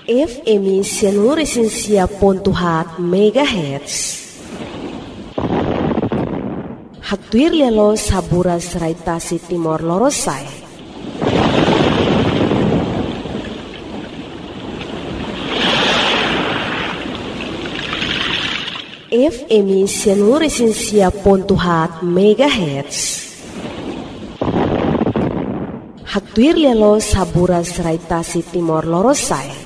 FM Seluruh Pontuhat MHz. Haktuir lelo saburas raitasi Timor Lorosai. FM Seluruh Pontuhat MHz. Haktuir lelo saburas raitasi Timor Lorosai.